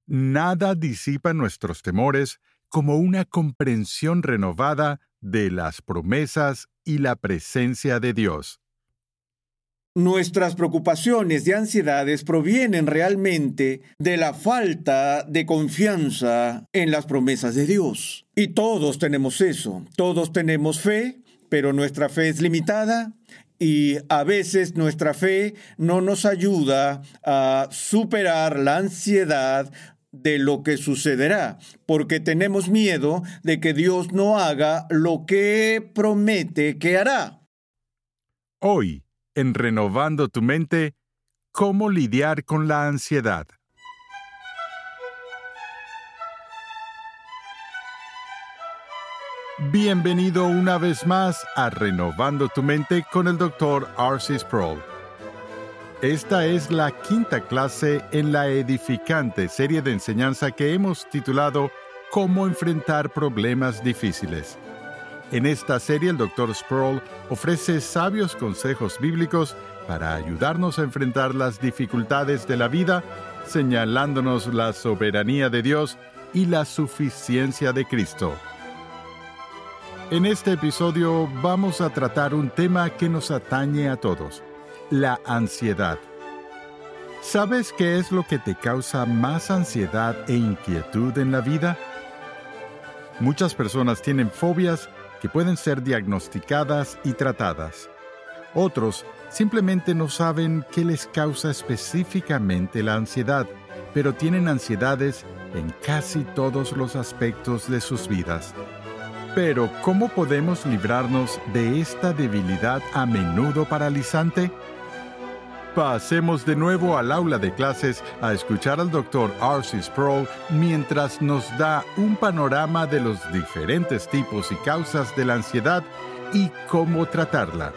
Nada disipa nuestros temores como una comprensión renovada de las promesas y la presencia de Dios. Nuestras preocupaciones y ansiedades provienen realmente de la falta de confianza en las promesas de Dios. Y todos tenemos eso. Todos tenemos fe, pero nuestra fe es limitada y a veces nuestra fe no nos ayuda a superar la ansiedad de lo que sucederá, porque tenemos miedo de que Dios no haga lo que promete que hará. Hoy, en Renovando tu Mente, ¿cómo lidiar con la ansiedad? Bienvenido una vez más a Renovando tu Mente con el Dr. R.C. Sproul. Esta es la quinta clase en la edificante serie de enseñanza que hemos titulado Cómo enfrentar problemas difíciles. En esta serie, el Dr. Sproul ofrece sabios consejos bíblicos para ayudarnos a enfrentar las dificultades de la vida, señalándonos la soberanía de Dios y la suficiencia de Cristo. En este episodio vamos a tratar un tema que nos atañe a todos: la ansiedad. ¿Sabes qué es lo que te causa más ansiedad e inquietud en la vida? Muchas personas tienen fobias que pueden ser diagnosticadas y tratadas. Otros simplemente no saben qué les causa específicamente la ansiedad, pero tienen ansiedades en casi todos los aspectos de sus vidas. Pero, ¿cómo podemos librarnos de esta debilidad a menudo paralizante? Pasemos de nuevo al aula de clases a escuchar al Dr. R.C. Sproul mientras nos da un panorama de los diferentes tipos y causas de la ansiedad y cómo tratarla.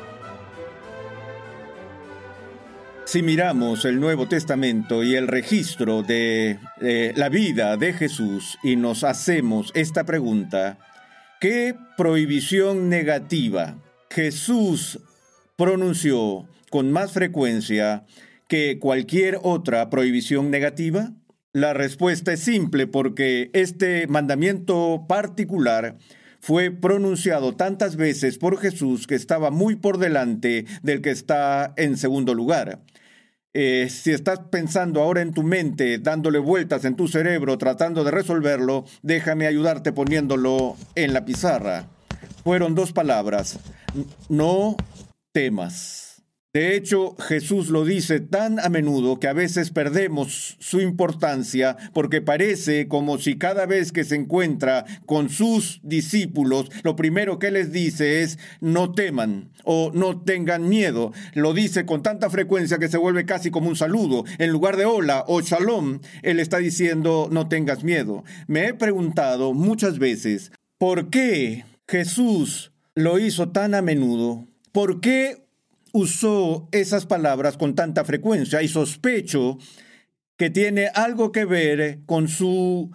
Si miramos el Nuevo Testamento y el registro de la vida de Jesús y nos hacemos esta pregunta: ¿qué prohibición negativa Jesús pronunció con más frecuencia que cualquier otra prohibición negativa? La respuesta es simple, porque este mandamiento particular fue pronunciado tantas veces por Jesús que estaba muy por delante del que está en segundo lugar. Si estás pensando ahora en tu mente, dándole vueltas en tu cerebro, tratando de resolverlo, déjame ayudarte poniéndolo en la pizarra. Fueron dos palabras: no temas. De hecho, Jesús lo dice tan a menudo que a veces perdemos su importancia, porque parece como si cada vez que se encuentra con sus discípulos, lo primero que les dice es no teman o no tengan miedo. Lo dice con tanta frecuencia que se vuelve casi como un saludo. En lugar de hola o shalom, Él está diciendo no tengas miedo. Me he preguntado muchas veces, ¿por qué Jesús lo hizo tan a menudo? ¿Por qué usó esas palabras con tanta frecuencia? Y sospecho que tiene algo que ver con su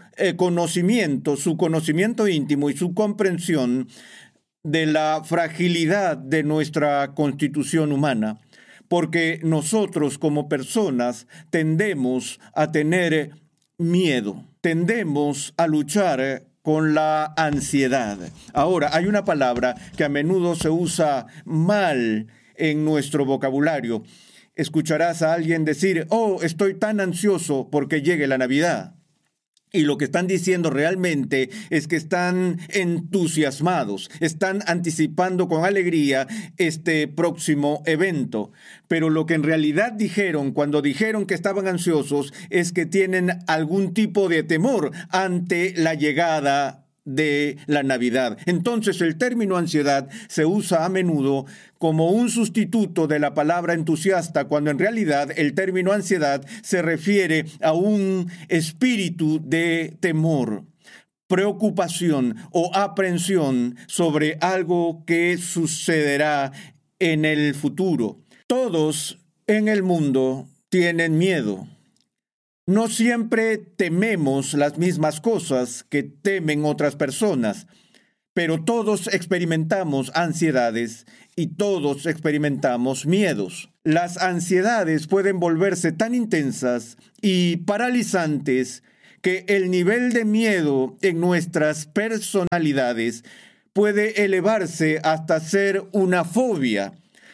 conocimiento íntimo y su comprensión de la fragilidad de nuestra constitución humana. Porque nosotros como personas tendemos a tener miedo, tendemos a luchar con la ansiedad. Ahora, hay una palabra que a menudo se usa mal en nuestro vocabulario. Escucharás a alguien decir: oh, estoy tan ansioso porque llegue la Navidad. Y lo que están diciendo realmente es que están entusiasmados, están anticipando con alegría este próximo evento. Pero lo que en realidad dijeron cuando dijeron que estaban ansiosos es que tienen algún tipo de temor ante la llegada de la Navidad. Entonces el término ansiedad se usa a menudo como un sustituto de la palabra entusiasta, cuando en realidad el término ansiedad se refiere a un espíritu de temor, preocupación o aprensión sobre algo que sucederá en el futuro. Todos en el mundo tienen miedo. No siempre tememos las mismas cosas que temen otras personas, pero todos experimentamos ansiedades y todos experimentamos miedos. Las ansiedades pueden volverse tan intensas y paralizantes que el nivel de miedo en nuestras personalidades puede elevarse hasta ser una fobia.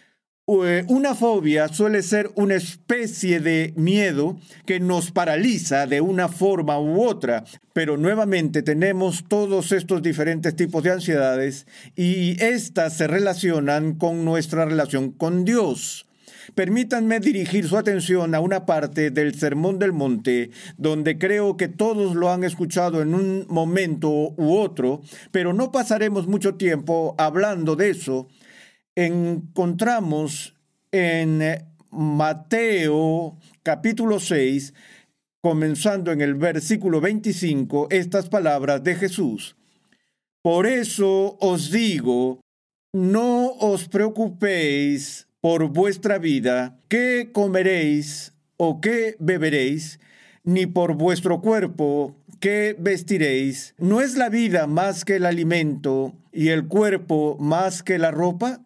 Una fobia suele ser una especie de miedo que nos paraliza de una forma u otra, pero nuevamente tenemos todos estos diferentes tipos de ansiedades y estas se relacionan con nuestra relación con Dios. Permítanme dirigir su atención a una parte del Sermón del Monte, donde creo que todos lo han escuchado en un momento u otro, pero no pasaremos mucho tiempo hablando de eso. Encontramos en Mateo capítulo 6, comenzando en el versículo 25, estas palabras de Jesús. Por eso os digo, no os preocupéis por vuestra vida, qué comeréis o qué beberéis, ni por vuestro cuerpo, qué vestiréis. ¿No es la vida más que el alimento y el cuerpo más que la ropa?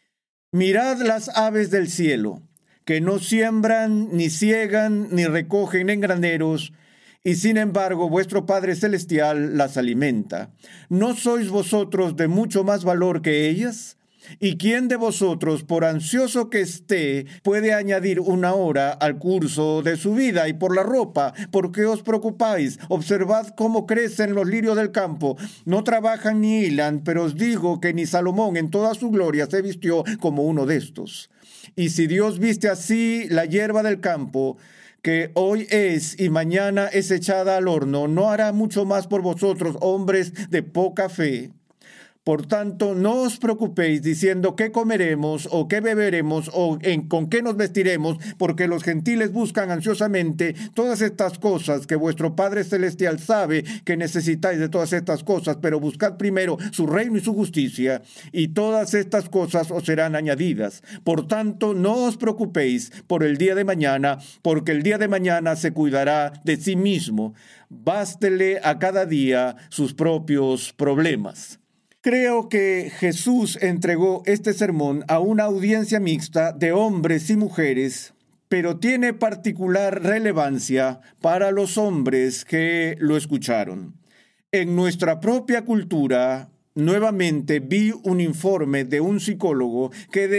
Mirad las aves del cielo, que no siembran, ni siegan, ni recogen en graneros, y sin embargo vuestro Padre Celestial las alimenta. ¿No sois vosotros de mucho más valor que ellas? ¿Y quién de vosotros, por ansioso que esté, puede añadir una hora al curso de su vida? Y por la ropa, ¿por qué os preocupáis? Observad cómo crecen los lirios del campo. No trabajan ni hilan, pero os digo que ni Salomón en toda su gloria se vistió como uno de estos. Y si Dios viste así la hierba del campo, que hoy es y mañana es echada al horno, ¿no hará mucho más por vosotros, hombres de poca fe? Por tanto, no os preocupéis diciendo qué comeremos o qué beberemos o con qué nos vestiremos, porque los gentiles buscan ansiosamente todas estas cosas que vuestro Padre Celestial sabe que necesitáis de todas estas cosas, pero buscad primero su reino y su justicia, y todas estas cosas os serán añadidas. Por tanto, no os preocupéis por el día de mañana, porque el día de mañana se cuidará de sí mismo. Bástele a cada día sus propios problemas. Creo que Jesús entregó este sermón a una audiencia mixta de hombres y mujeres, pero tiene particular relevancia para los hombres que lo escucharon. En nuestra propia cultura, nuevamente vi un informe de un psicólogo que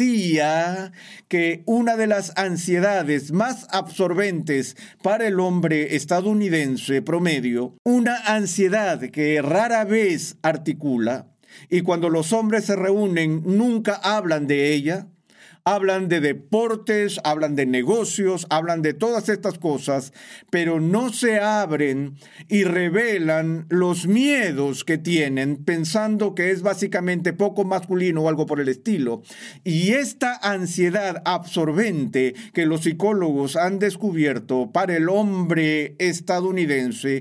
decía que una de las ansiedades más absorbentes para el hombre estadounidense promedio, una ansiedad que rara vez articula, y cuando los hombres se reúnen nunca hablan de ella. Hablan de deportes, hablan de negocios, hablan de todas estas cosas, pero no se abren y revelan los miedos que tienen, pensando que es básicamente poco masculino o algo por el estilo. Y esta ansiedad absorbente que los psicólogos han descubierto para el hombre estadounidense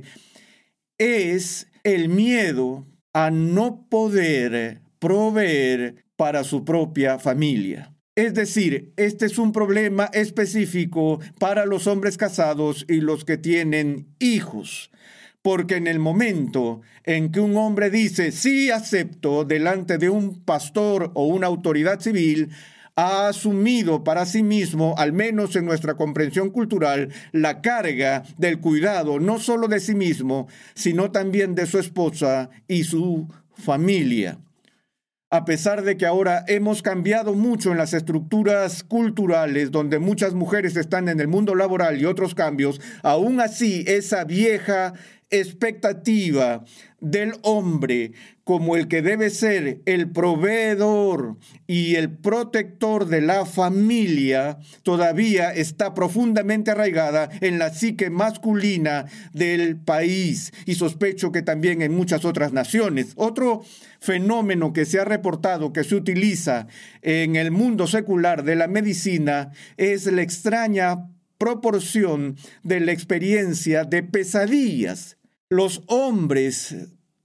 es el miedo a no poder proveer para su propia familia. Es decir, este es un problema específico para los hombres casados y los que tienen hijos, porque en el momento en que un hombre dice sí acepto delante de un pastor o una autoridad civil, ha asumido para sí mismo, al menos en nuestra comprensión cultural, la carga del cuidado no solo de sí mismo, sino también de su esposa y su familia. A pesar de que ahora hemos cambiado mucho en las estructuras culturales, donde muchas mujeres están en el mundo laboral y otros cambios, aún así esa vieja expectativa del hombre como el que debe ser el proveedor y el protector de la familia todavía está profundamente arraigada en la psique masculina del país, y sospecho que también en muchas otras naciones. Otro fenómeno que se ha reportado que se utiliza en el mundo secular de la medicina es la extraña proporción de la experiencia de pesadillas. Los hombres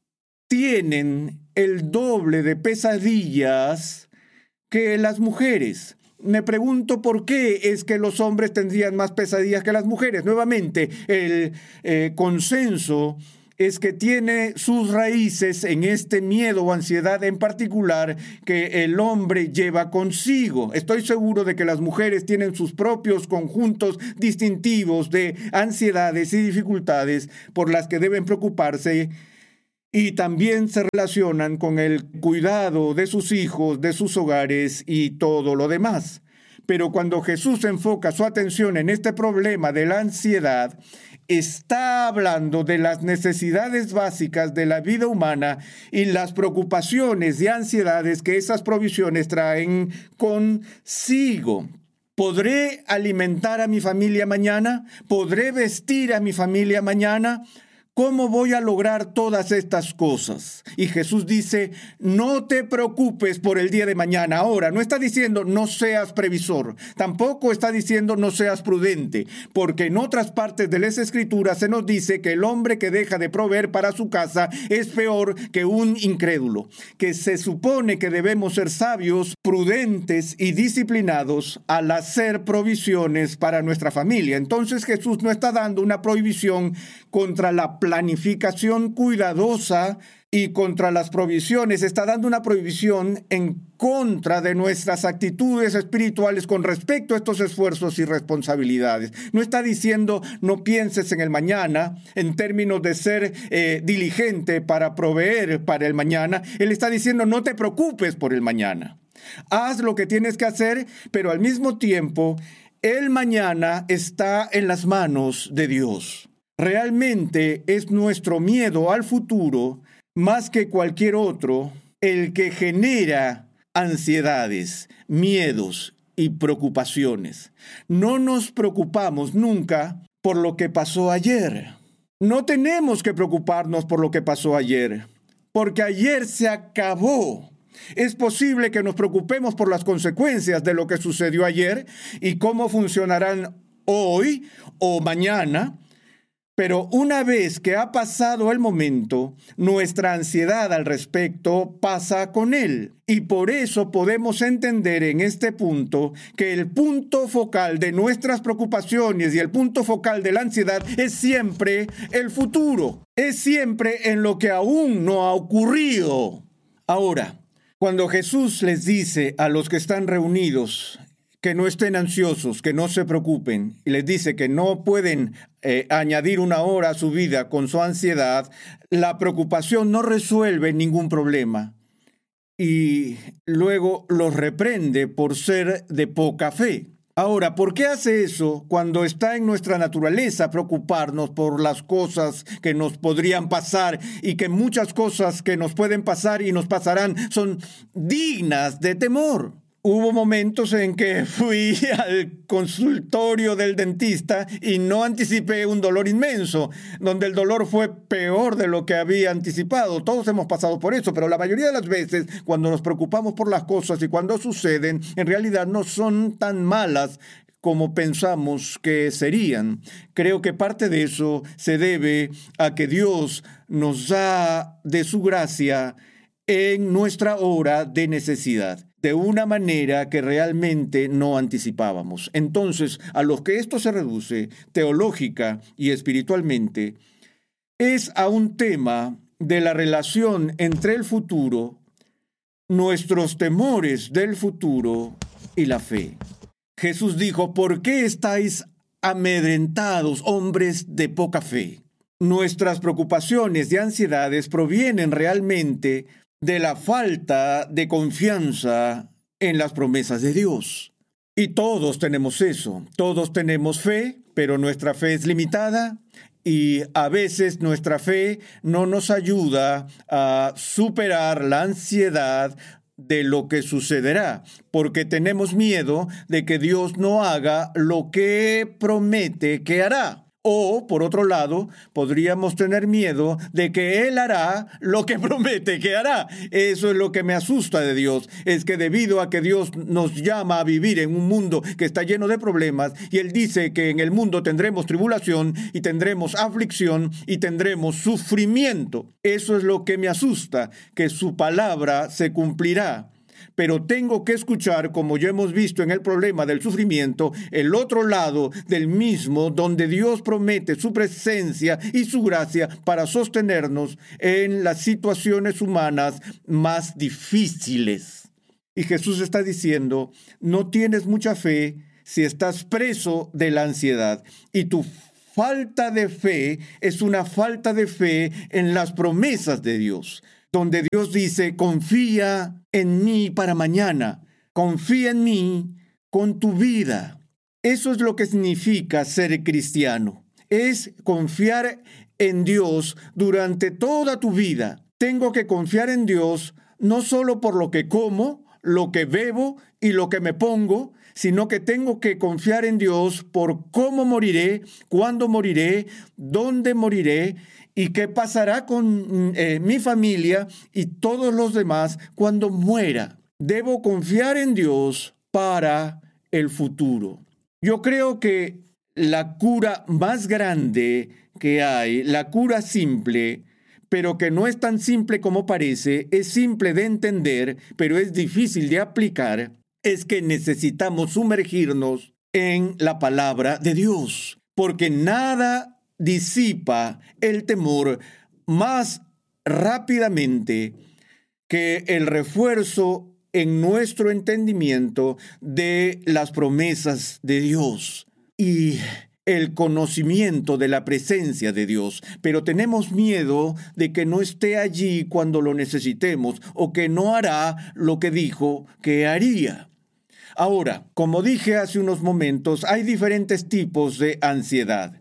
tienen el doble de pesadillas que las mujeres. Me pregunto por qué es que los hombres tendrían más pesadillas que las mujeres. Nuevamente, el consenso es que tiene sus raíces en este miedo o ansiedad en particular que el hombre lleva consigo. Estoy seguro de que las mujeres tienen sus propios conjuntos distintivos de ansiedades y dificultades por las que deben preocuparse, y también se relacionan con el cuidado de sus hijos, de sus hogares y todo lo demás. Pero cuando Jesús enfoca su atención en este problema de la ansiedad, está hablando de las necesidades básicas de la vida humana y las preocupaciones y ansiedades que esas provisiones traen consigo. ¿Podré alimentar a mi familia mañana? ¿Podré vestir a mi familia mañana? ¿Cómo voy a lograr todas estas cosas? Y Jesús dice, no te preocupes por el día de mañana. Ahora, no está diciendo no seas previsor. Tampoco está diciendo no seas prudente. Porque en otras partes de las Escrituras se nos dice que el hombre que deja de proveer para su casa es peor que un incrédulo. Que se supone que debemos ser sabios, prudentes y disciplinados al hacer provisiones para nuestra familia. Entonces Jesús no está dando una prohibición contra la planificación cuidadosa y contra las provisiones. Está dando una prohibición en contra de nuestras actitudes espirituales con respecto a estos esfuerzos y responsabilidades. No está diciendo no pienses en el mañana en términos de ser diligente para proveer para el mañana. Él está diciendo no te preocupes por el mañana. Haz lo que tienes que hacer, pero al mismo tiempo el mañana está en las manos de Dios. Realmente es nuestro miedo al futuro, más que cualquier otro, el que genera ansiedades, miedos y preocupaciones. No nos preocupamos nunca por lo que pasó ayer. No tenemos que preocuparnos por lo que pasó ayer, porque ayer se acabó. Es posible que nos preocupemos por las consecuencias de lo que sucedió ayer y cómo funcionarán hoy o mañana. Pero una vez que ha pasado el momento, nuestra ansiedad al respecto pasa con él. Y por eso podemos entender en este punto que el punto focal de nuestras preocupaciones y el punto focal de la ansiedad es siempre el futuro. Es siempre en lo que aún no ha ocurrido. Ahora, cuando Jesús les dice a los que están reunidos que no estén ansiosos, que no se preocupen, y les dice que no pueden añadir una hora a su vida con su ansiedad, la preocupación no resuelve ningún problema. Y luego los reprende por ser de poca fe. Ahora, ¿por qué hace eso cuando está en nuestra naturaleza preocuparnos por las cosas que nos podrían pasar y que muchas cosas que nos pueden pasar y nos pasarán son dignas de temor? Hubo momentos en que fui al consultorio del dentista y no anticipé un dolor inmenso, donde el dolor fue peor de lo que había anticipado. Todos hemos pasado por eso, pero la mayoría de las veces, cuando nos preocupamos por las cosas y cuando suceden, en realidad no son tan malas como pensamos que serían. Creo que parte de eso se debe a que Dios nos da de su gracia en nuestra hora de necesidad, de una manera que realmente no anticipábamos. Entonces, a lo que esto se reduce, teológica y espiritualmente, es a un tema de la relación entre el futuro, nuestros temores del futuro y la fe. Jesús dijo, ¿por qué estáis amedrentados, hombres de poca fe? Nuestras preocupaciones y ansiedades provienen realmente de la falta de confianza en las promesas de Dios. Y todos tenemos eso. Todos tenemos fe, pero nuestra fe es limitada y a veces nuestra fe no nos ayuda a superar la ansiedad de lo que sucederá, porque tenemos miedo de que Dios no haga lo que promete que hará. O, por otro lado, podríamos tener miedo de que Él hará lo que promete que hará. Eso es lo que me asusta de Dios. Es que debido a que Dios nos llama a vivir en un mundo que está lleno de problemas, y Él dice que en el mundo tendremos tribulación, y tendremos aflicción, y tendremos sufrimiento. Eso es lo que me asusta, que su palabra se cumplirá. Pero tengo que escuchar, como ya hemos visto en el problema del sufrimiento, el otro lado del mismo, donde Dios promete su presencia y su gracia para sostenernos en las situaciones humanas más difíciles. Y Jesús está diciendo, no tienes mucha fe si estás preso de la ansiedad, y tu falta de fe es una falta de fe en las promesas de Dios, donde Dios dice, confía en mí para mañana, confía en mí con tu vida. Eso es lo que significa ser cristiano, es confiar en Dios durante toda tu vida. Tengo que confiar en Dios no solo por lo que como, lo que bebo y lo que me pongo, sino que tengo que confiar en Dios por cómo moriré, cuándo moriré, dónde moriré y qué pasará con mi familia y todos los demás cuando muera. Debo confiar en Dios para el futuro. Yo creo que la cura más grande que hay, la cura simple, pero que no es tan simple como parece, es simple de entender, pero es difícil de aplicar, es que necesitamos sumergirnos en la palabra de Dios, porque nada disipa el temor más rápidamente que el refuerzo en nuestro entendimiento de las promesas de Dios y el conocimiento de la presencia de Dios, pero tenemos miedo de que no esté allí cuando lo necesitemos o que no hará lo que dijo que haría. Ahora, como dije hace unos momentos, hay diferentes tipos de ansiedad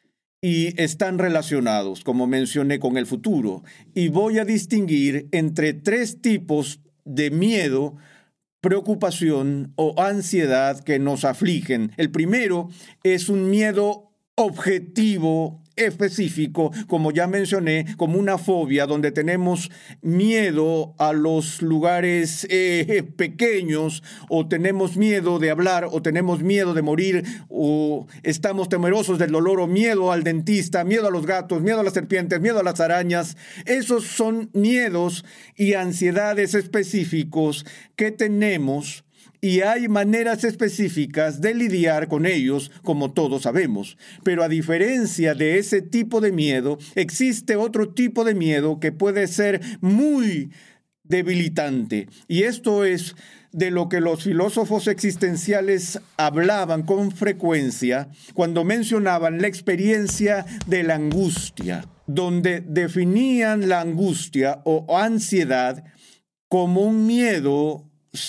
y están relacionados, como mencioné, con el futuro. Y voy a distinguir entre 3 tipos de miedo, preocupación o ansiedad que nos afligen. El primero es un miedo objetivo, específico, como ya mencioné, como una fobia, donde tenemos miedo a los lugares pequeños, o tenemos miedo de hablar, o tenemos miedo de morir, o estamos temerosos del dolor, o miedo al dentista, miedo a los gatos, miedo a las serpientes, miedo a las arañas. Esos son miedos y ansiedades específicos que tenemos. Y hay maneras específicas de lidiar con ellos, como todos sabemos. Pero a diferencia de ese tipo de miedo, existe otro tipo de miedo que puede ser muy debilitante. Y esto es de lo que los filósofos existenciales hablaban con frecuencia cuando mencionaban la experiencia de la angustia, donde definían la angustia o ansiedad como un miedo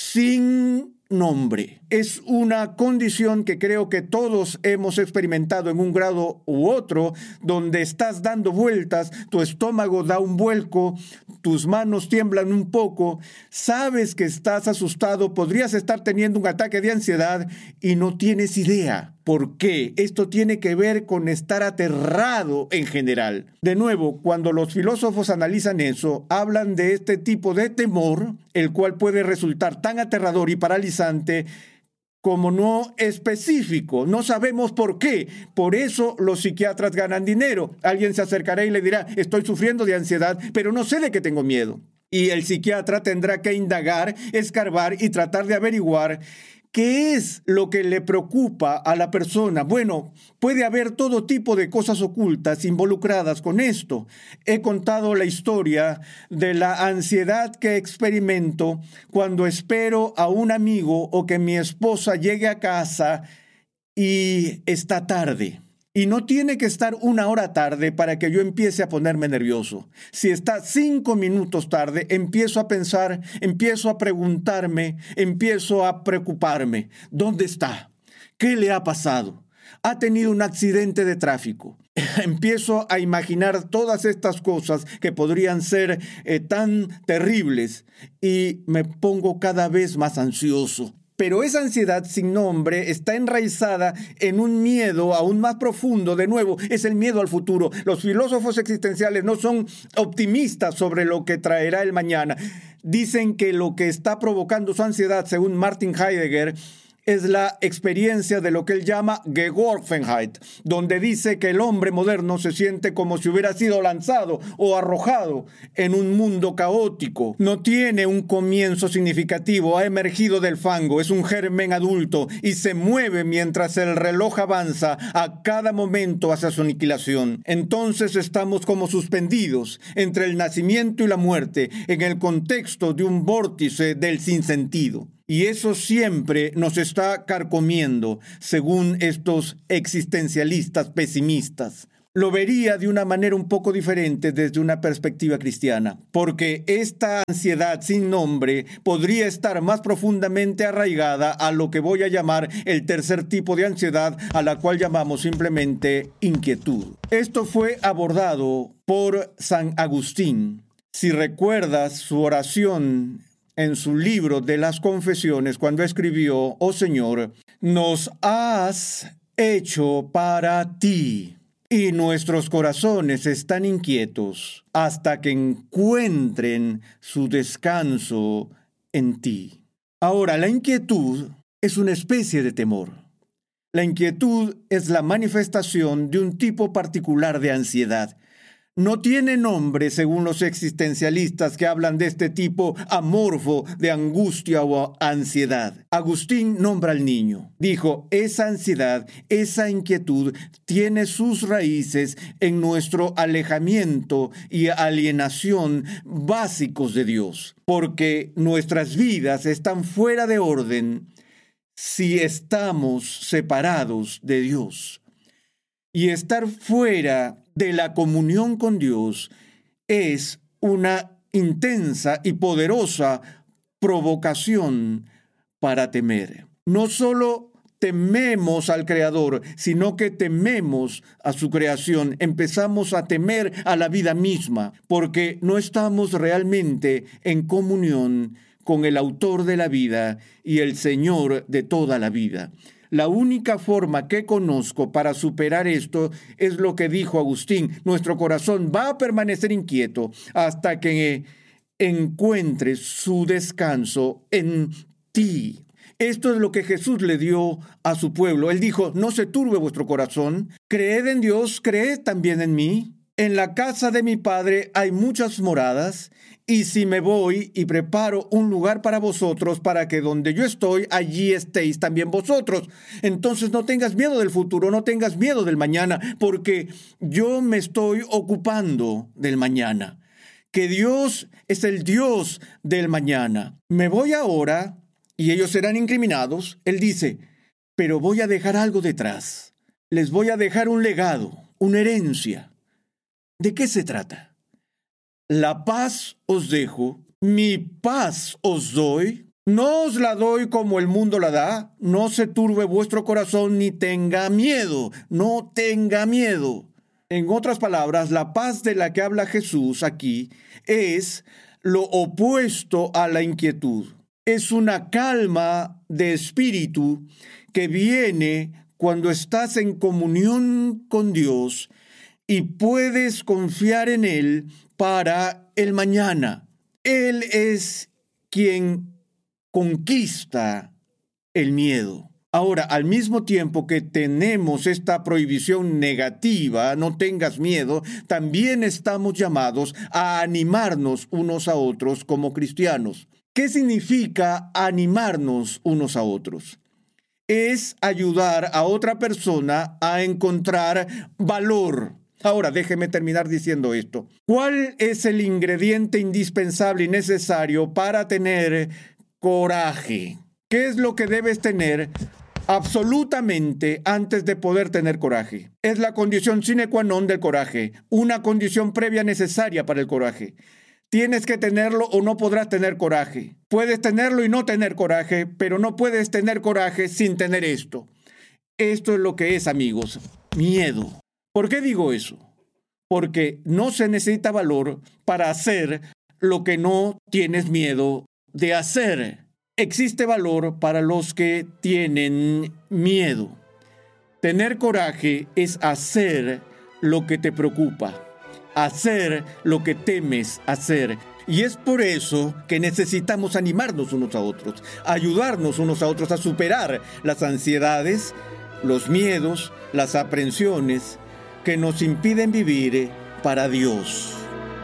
sin nombre. Es una condición que creo que todos hemos experimentado en un grado u otro, donde estás dando vueltas, tu estómago da un vuelco, tus manos tiemblan un poco, sabes que estás asustado, podrías estar teniendo un ataque de ansiedad y no tienes idea. ¿Por qué? Esto tiene que ver con estar aterrado en general. De nuevo, cuando los filósofos analizan eso, hablan de este tipo de temor, el cual puede resultar tan aterrador y paralizante como no específico. No sabemos por qué. Por eso los psiquiatras ganan dinero. Alguien se acercará y le dirá, estoy sufriendo de ansiedad, pero no sé de qué tengo miedo. Y el psiquiatra tendrá que indagar, escarbar y tratar de averiguar ¿qué es lo que le preocupa a la persona? Bueno, puede haber todo tipo de cosas ocultas involucradas con esto. He contado la historia de la ansiedad que experimento cuando espero a un amigo o que mi esposa llegue a casa y está tarde. Y no tiene que estar 1 hora tarde para que yo empiece a ponerme nervioso. Si está 5 minutos tarde, empiezo a pensar, empiezo a preguntarme, empiezo a preocuparme. ¿Dónde está? ¿Qué le ha pasado? ¿Ha tenido un accidente de tráfico? Empiezo a imaginar todas estas cosas que podrían ser tan terribles y me pongo cada vez más ansioso. Pero esa ansiedad sin nombre está enraizada en un miedo aún más profundo. De nuevo, es el miedo al futuro. Los filósofos existenciales no son optimistas sobre lo que traerá el mañana. Dicen que lo que está provocando su ansiedad, según Martin Heidegger, es la experiencia de lo que él llama Geworfenheit, donde dice que el hombre moderno se siente como si hubiera sido lanzado o arrojado en un mundo caótico. No tiene un comienzo significativo, ha emergido del fango, es un germen adulto y se mueve mientras el reloj avanza a cada momento hacia su aniquilación. Entonces estamos como suspendidos entre el nacimiento y la muerte en el contexto de un vórtice del sinsentido. Y eso siempre nos está carcomiendo, según estos existencialistas pesimistas. Lo vería de una manera un poco diferente desde una perspectiva cristiana, porque esta ansiedad sin nombre podría estar más profundamente arraigada a lo que voy a llamar el tercer tipo de ansiedad, a la cual llamamos simplemente inquietud. Esto fue abordado por San Agustín. Si recuerdas su oración en su libro de las Confesiones, cuando escribió: «Oh Señor, nos has hecho para ti, y nuestros corazones están inquietos hasta que encuentren su descanso en ti». Ahora, la inquietud es una especie de temor. La inquietud es la manifestación de un tipo particular de ansiedad. No tiene nombre según los existencialistas que hablan de este tipo amorfo de angustia o ansiedad. Agustín nombra al niño. Dijo: esa ansiedad, esa inquietud tiene sus raíces en nuestro alejamiento y alienación básicos de Dios, porque nuestras vidas están fuera de orden si estamos separados de Dios. Y estar fuera de la comunión con Dios es una intensa y poderosa provocación para temer. No solo tememos al Creador, sino que tememos a su creación. Empezamos a temer a la vida misma, porque no estamos realmente en comunión con el autor de la vida y el Señor de toda la vida. La única forma que conozco para superar esto es lo que dijo Agustín: nuestro corazón va a permanecer inquieto hasta que encuentre su descanso en ti. Esto es lo que Jesús le dio a su pueblo. Él dijo: no se turbe vuestro corazón, creed en Dios, creed también en mí. En la casa de mi Padre hay muchas moradas, y si me voy y preparo un lugar para vosotros, para que donde yo estoy, allí estéis también vosotros. Entonces no tengas miedo del futuro, no tengas miedo del mañana, porque yo me estoy ocupando del mañana. Que Dios es el Dios del mañana. Me voy ahora y ellos serán incriminados. Él dice: pero voy a dejar algo detrás. Les voy a dejar un legado, una herencia. ¿De qué se trata? La paz os dejo, mi paz os doy. No os la doy como el mundo la da. No se turbe vuestro corazón ni tenga miedo. No tenga miedo. En otras palabras, la paz de la que habla Jesús aquí es lo opuesto a la inquietud. Es una calma de espíritu que viene cuando estás en comunión con Dios y puedes confiar en Él para el mañana. Él es quien conquista el miedo. Ahora, al mismo tiempo que tenemos esta prohibición negativa, no tengas miedo, también estamos llamados a animarnos unos a otros como cristianos. ¿Qué significa animarnos unos a otros? Es ayudar a otra persona a encontrar valor. Ahora, déjeme terminar diciendo esto. ¿Cuál es el ingrediente indispensable y necesario para tener coraje? ¿Qué es lo que debes tener absolutamente antes de poder tener coraje? Es la condición sine qua non del coraje, una condición previa necesaria para el coraje. Tienes que tenerlo o no podrás tener coraje. Puedes tenerlo y no tener coraje, pero no puedes tener coraje sin tener esto. Esto es lo que es, amigos, miedo. ¿Por qué digo eso? Porque no se necesita valor para hacer lo que no tienes miedo de hacer. Existe valor para los que tienen miedo. Tener coraje es hacer lo que te preocupa, hacer lo que temes hacer. Y es por eso que necesitamos animarnos unos a otros, ayudarnos unos a otros a superar las ansiedades, los miedos, las aprensiones que nos impiden vivir para Dios.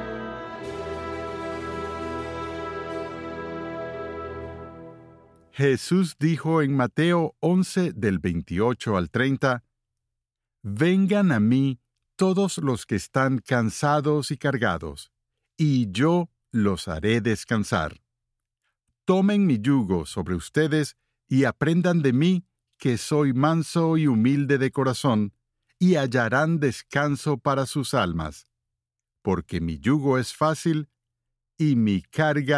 Jesús dijo en Mateo 11 del 28 al 30, «Vengan a mí todos los que están cansados y cargados, y yo los haré descansar. Tomen mi yugo sobre ustedes y aprendan de mí, que soy manso y humilde de corazón, y hallarán descanso para sus almas, porque mi yugo es fácil y mi carga